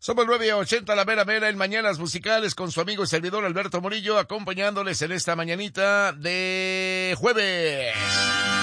Somos 9:80 la mera mera en Mañanas Musicales con su amigo y servidor Alberto Murillo, acompañándoles en esta mañanita de jueves.